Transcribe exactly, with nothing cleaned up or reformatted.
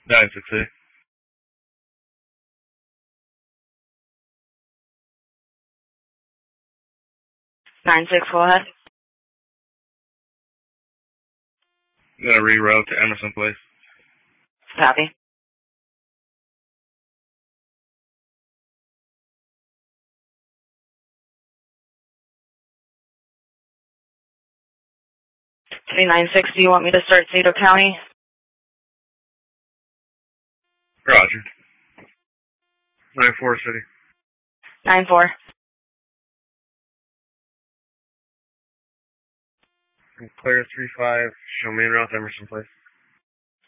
nine six eight. nine six, go ahead. I'm going to reroute to Emerson Place. Copy. three nine six, do you want me to start Cedar County? Roger. nine four City. nine four. Clear three five, show main route to Emerson Place.